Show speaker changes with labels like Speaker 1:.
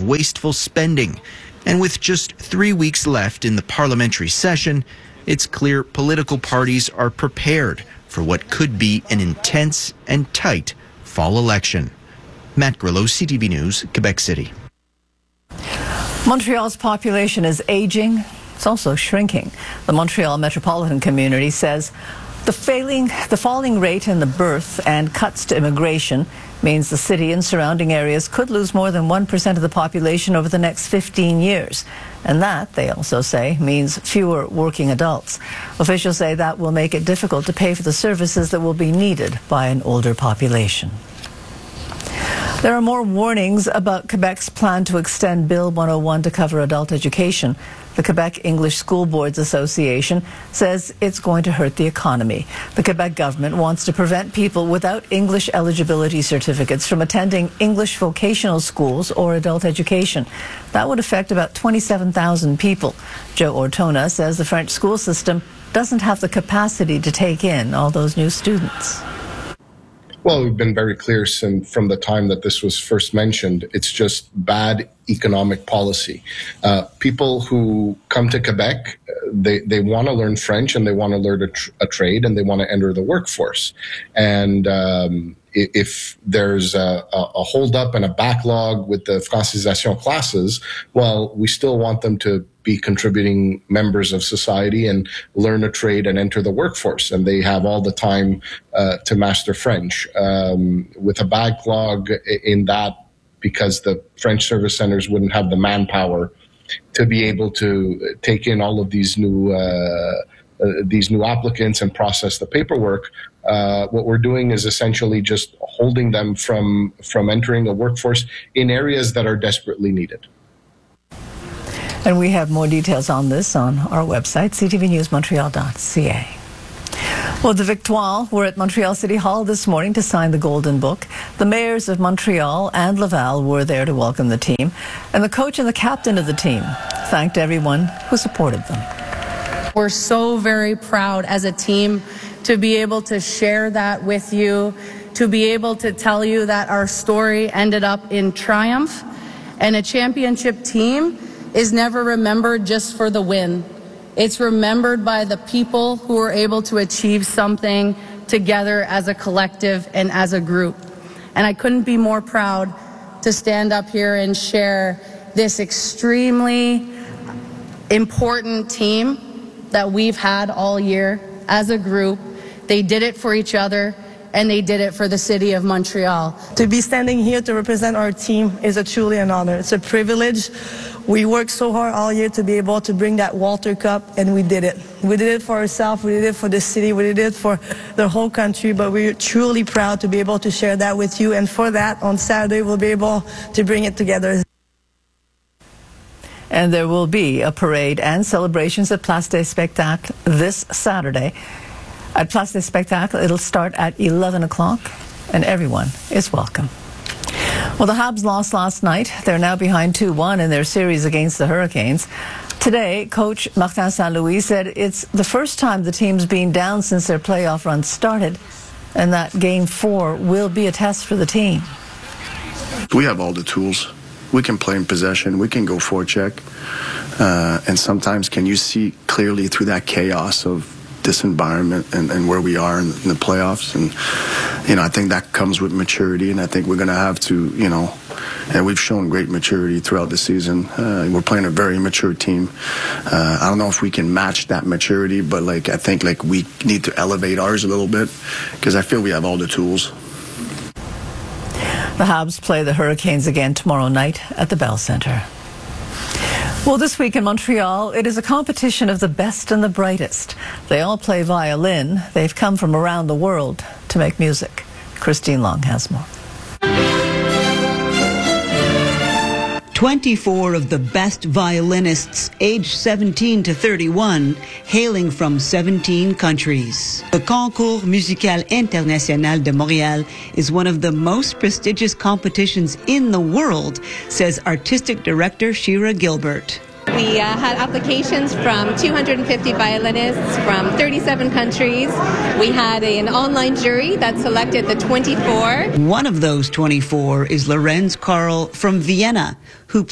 Speaker 1: of wasteful spending. And with just 3 weeks left in the parliamentary session, it's clear political parties are prepared for what could be an intense and tight fall election. Matt Grillo, CTV News, Quebec City.
Speaker 2: Montreal's population is aging. It's also shrinking. The Montreal metropolitan community says the falling rate in the birth and cuts to immigration means the city and surrounding areas could lose more than 1% of the population over the next 15 years. And that, they also say, means fewer working adults. Officials say that will make it difficult to pay for the services that will be needed by an older population. There are more warnings about Quebec's plan to extend Bill 101 to cover adult education. The Quebec English School Boards Association says it's going to hurt the economy. The Quebec government wants to prevent people without English eligibility certificates from attending English vocational schools or adult education. That would affect about 27,000 people. Joe Ortona says the French school system doesn't have the capacity to take in all those new students.
Speaker 3: Well, we've been very clear from the time that this was first mentioned. It's just bad economic policy. People who come to Quebec, they want to learn French and they want to learn a trade and they want to enter the workforce. And if there's a holdup and a backlog with the francisation classes, well, we still want them to be contributing members of society and learn a trade and enter the workforce. And they have all the time to master French. With a backlog in that, because the French service centers wouldn't have the manpower to be able to take in all of these new applicants and process the paperwork, what we're doing is essentially just holding them from entering a workforce in areas that are desperately needed.
Speaker 2: And we have more details on this on our website, ctvnewsmontreal.ca. Well, the Victoire were at Montreal City Hall this morning to sign the Golden Book. The mayors of Montreal and Laval were there to welcome the team. And the coach and the captain of the team thanked everyone who supported them.
Speaker 4: We're so very proud as a team to be able to share that with you, to be able to tell you that our story ended up in triumph. And a championship team is never remembered just for the win. It's remembered by the people who were able to achieve something together as a collective and as a group. And I couldn't be more proud to stand up here and share this extremely important team that we've had all year as a group. They did it for each other, and they did it for the city of Montreal.
Speaker 5: To be standing here to represent our team is truly an honor. It's a privilege. We worked so hard all year to be able to bring that Walter Cup, and we did it. We did it for ourselves, we did it for the city, we did it for the whole country, but we're truly proud to be able to share that with you, and for that, on Saturday, we'll be able to bring it together.
Speaker 2: And there will be a parade and celebrations at Place des Spectacles this Saturday. At Place des Spectacles, it'll start at 11 o'clock, and everyone is welcome. Well, the Habs lost last night. They're now behind 2-1 in their series against the Hurricanes. Today, coach Martin St. Louis said it's the first time the team's been down since their playoff run started, and that Game 4 will be a test for the team.
Speaker 6: We have all the tools. We can play in possession. We can go forecheck. And sometimes can you see clearly through that chaos of this environment and where we are in the playoffs. And, I think that comes with maturity, and I think we're going to have to, and we've shown great maturity throughout the season. We're playing a very mature team. I don't know if we can match that maturity, but I think we need to elevate ours a little bit because I feel we have all the tools.
Speaker 2: The Habs play the Hurricanes again tomorrow night at the Bell Centre. Well, this week in Montreal, it is a competition of the best and the brightest. They all play violin. They've come from around the world to make music. Christine Long has more.
Speaker 7: 24 of the best violinists aged 17 to 31, hailing from 17 countries. The Concours Musical International de Montréal is one of the most prestigious competitions in the world, says artistic director Shira Gilbert.
Speaker 8: We had applications from 250 violinists from 37 countries. We had an online jury that selected the 24.
Speaker 7: One of those 24 is Lorenz Karl from Vienna, who